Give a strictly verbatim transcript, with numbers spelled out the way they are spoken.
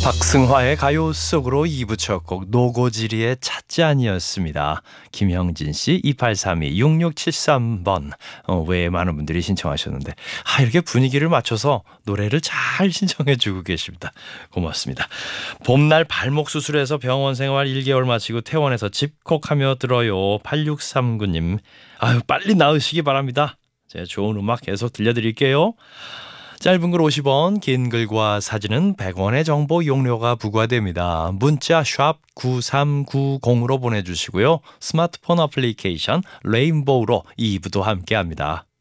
박승화의 가요 속으로 이 부 첫 곡 노고지리의 찾지 아니었습니다. 김형진 씨, 이팔삼이, 육육칠삼 번 어, 외에 많은 분들이 신청하셨는데 아, 이렇게 분위기를 맞춰서 노래를 잘 신청해 주고 계십니다. 고맙습니다. 봄날 발목 수술해서 병원 생활 일 개월 마치고 퇴원해서 집콕하며 들어요. 팔육삼구 님, 아유 빨리 나으시기 바랍니다. 제가 좋은 음악 계속 들려드릴게요. 짧은 글 오십 원, 긴 글과 사진은 백 원의 정보 용료가 부과됩니다. 문자 샵 구삼구공으로 보내주시고요. 스마트폰 어플리케이션 레인보우로 이 부도 함께합니다.